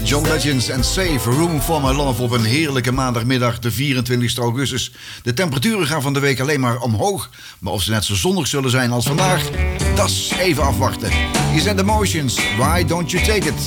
John Legends en Save Room for My Love op een heerlijke maandagmiddag, de 24 augustus. De temperaturen gaan van de week alleen maar omhoog. Maar of ze net zo zonnig zullen zijn als vandaag, dat is even afwachten. Hier zijn The Motions, Why Don't You Take It?